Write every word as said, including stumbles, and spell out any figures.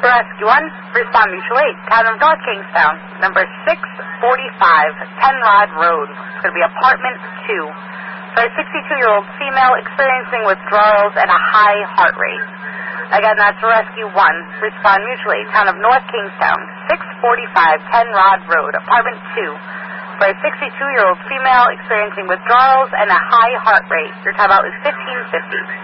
Rescue one, respond mutual aid. Town of North Kingstown, number six forty-five, ten Rod Road. It's going to be apartment two. For a sixty-two-year-old female experiencing withdrawals and a high heart rate. Again, that's Rescue one, respond mutual aid. Town of North Kingstown, six forty-five, ten Rod Road, apartment two. For a sixty-two-year-old female experiencing withdrawals and a high heart rate. Your timeout is fifteen fifty.